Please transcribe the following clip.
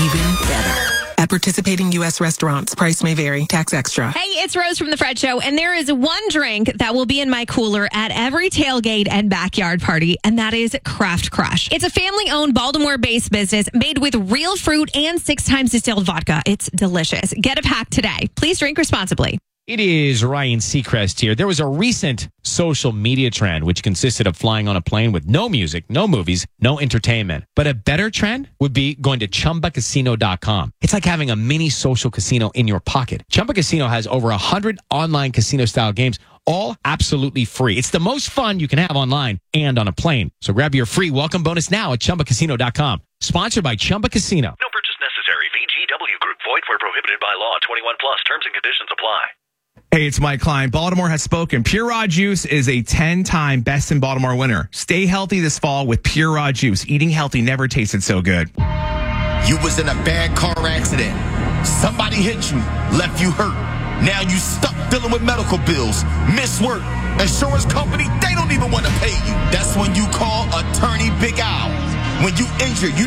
even better. At participating U.S. restaurants, price may vary. Tax extra. Hey, it's Rose from The Fred Show, and there is one drink that will be in my cooler at every tailgate and backyard party, and that is Craft Crush. It's a family-owned Baltimore-based business made with real fruit and 6 times distilled vodka. It's delicious. Get a pack today. Please drink responsibly. It is Ryan Seacrest here. There was a recent social media trend which consisted of flying on a plane with no music, no movies, no entertainment. But a better trend would be going to ChumbaCasino.com. It's like having a mini social casino in your pocket. Chumba Casino has over 100 online casino-style games, all absolutely free. It's the most fun you can have online and on a plane. So grab your free welcome bonus now at ChumbaCasino.com. Sponsored by Chumba Casino. No purchase necessary. VGW Group. Void where prohibited by law. 21 plus. Terms and conditions apply. Hey, it's Mike Klein. Baltimore has spoken. Pure Raw Juice is a 10-time Best in Baltimore winner. Stay healthy this fall with Pure Raw Juice. Eating healthy never tasted so good. You was in a bad car accident. Somebody hit you, left you hurt. Now you stuck dealing with medical bills, missed work. Insurance company, they don't even want to pay you. That's when you call Attorney Big Al. When you injured, you